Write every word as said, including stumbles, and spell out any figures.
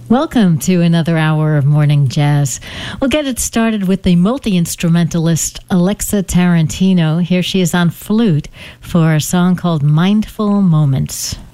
Welcome to another hour of Morning Jazz. We'll get it started with the multi-instrumentalist Alexa Tarantino. Here she is on flute for a song called Mindful Moments.